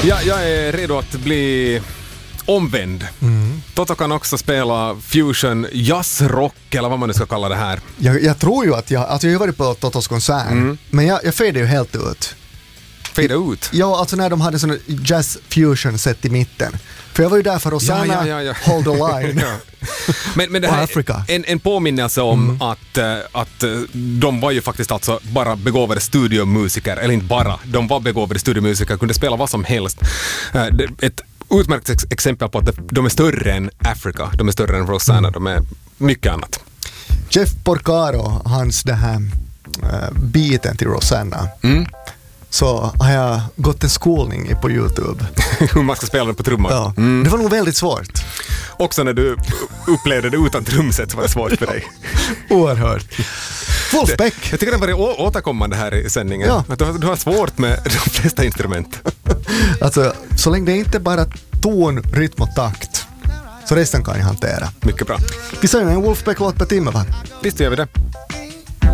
Ja, jag är redo att bli omvänd. Toto kan också spela fusion, jazzrock eller vad man nu ska kalla det här. Jag tror ju att jag har varit på Totos konsert, men jag fejdade ju helt ut. Fejda ut? Ja, alltså när de hade sån jazz fusion set i mitten. För jag var ju där för Rosanna, Hold the Line. Men det här är en påminnelse om att de var ju faktiskt alltså bara begåvade studiomusiker, eller inte bara, de var begåvade studiomusiker, kunde spela vad som helst. Ett utmärkt exempel på att de är större än Africa, de är större än Rosanna, de är mycket annat. Jeff Porcaro, hans det här beaten till Rosanna, så har jag gått en skolning på YouTube. Hur man ska spela den på trummor. Ja. Det var nog väldigt svårt. Också när du upplevde det utan trumset så var det svårt för dig. Oerhört. Wolfpack. Jag tycker det var återkommande här i sändningen. Ja. Att du har svårt med de flesta instrument. Alltså, så länge det inte bara ton, rytm och takt, så resten kan jag hantera. Mycket bra. Vi säger en Wolfpack-låt per timme, va? Visst gör vi det.